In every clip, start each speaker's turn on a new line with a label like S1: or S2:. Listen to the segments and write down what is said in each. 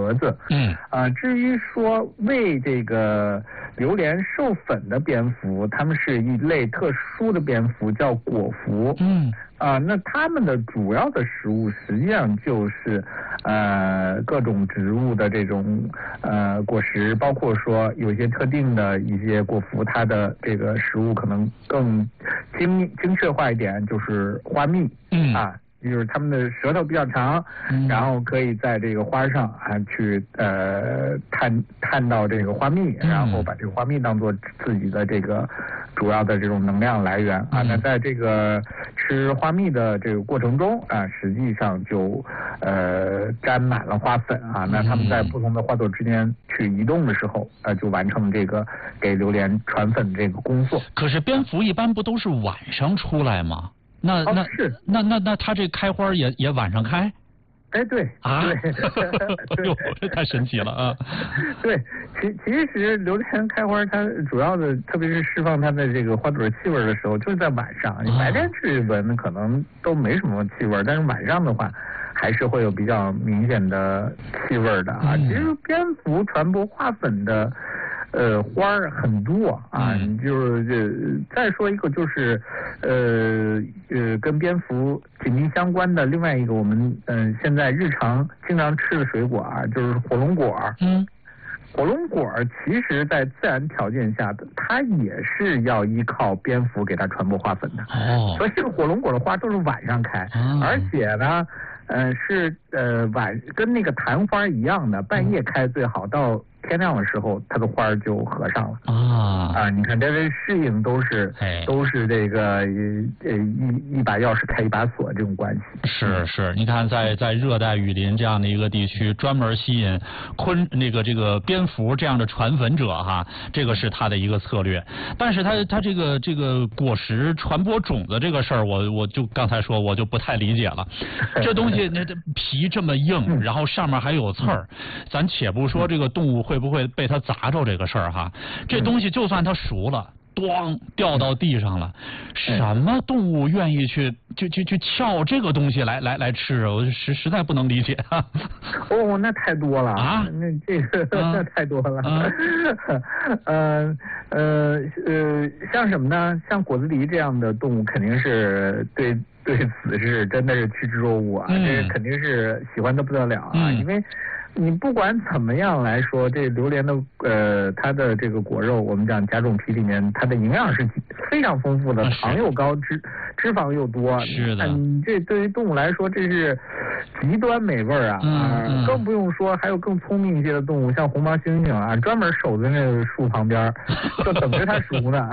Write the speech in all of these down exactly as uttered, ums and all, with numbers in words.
S1: 盒子。
S2: 嗯
S1: 啊、呃，至于说为这个榴莲授粉的蝙蝠，它们是一类特殊的蝙蝠，叫果蝠。
S2: 嗯
S1: 啊、呃，那它们的主要的食物实际上就是呃各种植物的这种呃果实，包括说有些特定的一些果蝠，它的这个食物可能更精精确化一点，就是花蜜。
S2: 嗯
S1: 啊。就是它们的舌头比较长，
S2: 嗯、
S1: 然后可以在这个花上啊去呃探探到这个花蜜，
S2: 嗯、
S1: 然后把这个花蜜当做自己的这个主要的这种能量来源啊。
S2: 嗯、
S1: 那在这个吃花蜜的这个过程中啊，实际上就呃沾满了花粉啊。那它们在不同的花朵之间去移动的时候，呃就完成这个给榴莲传粉这个工作。
S2: 可是蝙蝠一般不都是晚上出来吗？那那、
S1: 哦、是
S2: 那那那它这开花也也晚上开？
S1: 哎，对
S2: 啊，
S1: 对，
S2: 哎呦，这太神奇了啊！
S1: 对，其其实榴莲开花，它主要的，特别是释放它的这个花朵气味的时候，就是在晚上。你白天去闻可能都没什么气味，但是晚上的话，还是会有比较明显的气味的啊。
S2: 嗯、
S1: 其实蝙蝠传播花粉的。呃，花儿很多啊，
S2: 嗯、
S1: 就是这再说一个，就是呃呃，跟蝙蝠紧密相关的另外一个，我们嗯、呃、现在日常经常吃的水果啊，就是火龙果。
S2: 嗯，
S1: 火龙果其实在自然条件下的，它也是要依靠蝙蝠给它传播花粉的。
S2: 哦，
S1: 所以这个火龙果的花都是晚上开，
S2: 哦、
S1: 而且呢，呃是呃晚跟那个昙花一样的，半夜开最好，到天亮的时候，它的花就合上了
S2: 啊
S1: 啊！你看，这些适应都是、
S2: 哎、
S1: 都是这个呃一一把钥匙开一把锁这种关系。
S2: 是是，你看在在热带雨林这样的一个地区，专门吸引昆那个这个蝙蝠这样的传粉者哈，这个是它的一个策略。但是它它这个这个果实传播种子这个事儿，我我就刚才说我就不太理解了。这东西那这皮这么硬，然后上面还有刺儿，咱且不说这个动物会。会不会被它砸着这个事儿哈？这东西就算它熟了，咣掉到地上了，什么动物愿意去去去去撬这个东西来来来吃？我实实在不能理解。
S1: 哦，那太多了
S2: 啊！
S1: 那这个、啊、那太多了。
S2: 啊、
S1: 呃呃呃，像什么呢？像果子狸这样的动物，肯定是对对此是真的是趋之若鹜啊！
S2: 嗯、
S1: 这肯定是喜欢的不得了啊，
S2: 嗯、
S1: 因为。你不管怎么样来说，这榴莲的呃，它的这个果肉，我们讲甲种皮里面，它的营养是非常丰富的，糖又高，脂脂肪又多。
S2: 是的。
S1: 你这对于动物来说，这是极端美味啊！
S2: 嗯
S1: 啊、
S2: 嗯，
S1: 更不用说还有更聪明一些的动物，像红毛猩猩啊，专门守在那个树旁边，就等着它熟呢。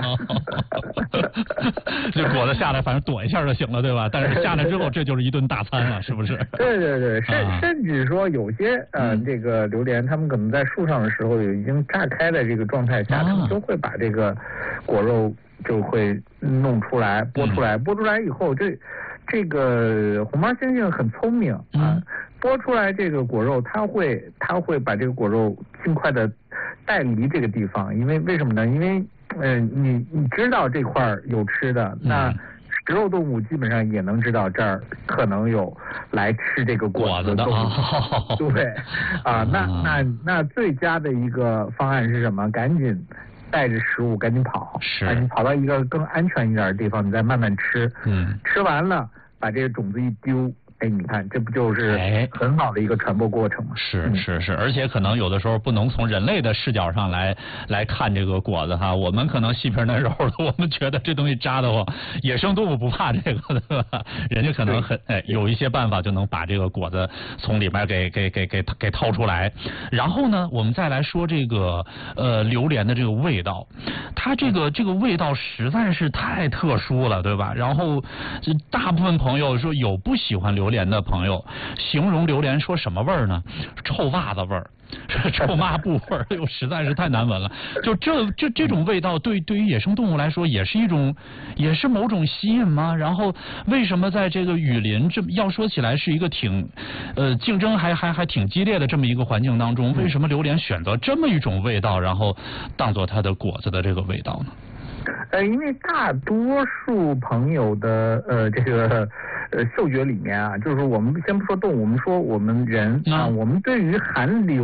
S2: 这果子下来，反正躲一下就行了，对吧？但是下来之后，这就是一顿大餐了，是不是？
S1: 对对对，甚、啊、甚至说有些呃。
S2: 嗯、
S1: 这个榴莲，它们可能在树上的时候，已经炸开的这个状态下，它、啊、们就会把这个果肉就会弄出来，剥出来，剥、嗯、出来以后，这这个红毛猩猩很聪明、
S2: 嗯、
S1: 啊，剥出来这个果肉，它会它会把这个果肉尽快的带离这个地方，因为为什么呢？因为嗯、呃，你你知道这块有吃的，那。嗯食肉动物基本上也能知道这儿可能有来吃这个果子的动物，
S2: 哦、
S1: 对，啊，那那那最佳的一个方案是什么？赶紧带着食物赶紧跑，
S2: 是，
S1: 赶紧跑到一个更安全一点的地方，你再慢慢吃，
S2: 嗯，
S1: 吃完了把这个种子一丢。哎，你看，这不就是很好的一个传播过程吗？
S2: 是是是，而且可能有的时候不能从人类的视角上来来看这个果子哈，我们可能细皮嫩肉的，我们觉得这东西扎得慌，野生动物不怕这个的，对吧？人家可能很哎有一些办法就能把这个果子从里面给给给给给掏出来。然后呢，我们再来说这个呃榴莲的这个味道，它这个这个味道实在是太特殊了，对吧？然后大部分朋友说有不喜欢榴莲。榴莲的朋友形容榴莲说什么味儿呢？臭袜子味儿，臭抹布味儿，又实在是太难闻了。就这这这种味道对对于野生动物来说也是一种，也是某种吸引吗？然后为什么在这个雨林这要说起来是一个挺呃竞争还还还挺激烈的这么一个环境当中，为什么榴莲选择这么一种味道，然后当做它的果子的这个味道呢？
S1: 呃，因为大多数朋友的呃这个呃嗅觉里面啊，就是我们先不说动物，我们说我们人啊，我们对于含硫